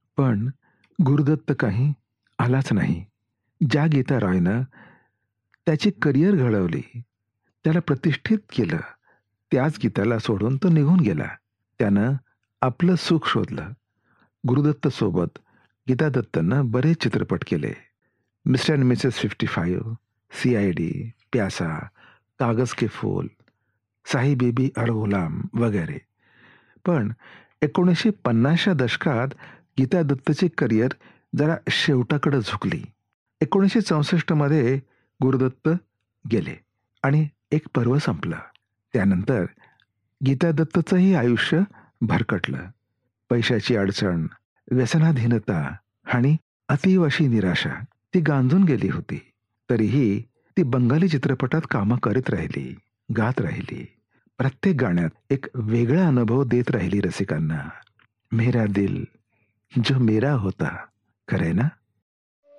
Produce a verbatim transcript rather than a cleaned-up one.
पण गुरुदत्त काही आलाच नाही. ज्या गीता रॉयनं त्याची करिअर घडवली, त्याला प्रतिष्ठित केलं, त्याच गीताला सोडून तो निघून गेला. त्यानं आपलं सुख शोधलं. गुरुदत्त सोबत गीता दत्तनं बरेच चित्रपट केले. Mister and Mrs fifty five, C-I-D, प्यासा, कागज के फूल, साई-बेबी और गुलाम वगैरे. पण एकोणीसशे पन्नासच्या दशकात गीता दत्तची करिअर जरा शेवटाकडे झुकली. एकोणीसशे चौसष्ट मध्ये गुरुदत्त गेले आणि एक पर्व संपलं. त्यानंतर गीता दत्तचंही आयुष्य भरकटलं. पैशाची अडचण, व्यसनाधीनता आणि अतीव अशी निराशा ती गांजून गेली होती. तरीही ती बंगाली चित्रपटात कामं करत राहिली, गात राहिली. प्रत्येक गाण्यात एक वेगळा अनुभव देत राहिली रसिकांना. मेरा दिल जो मेरा होता. खरंय ना?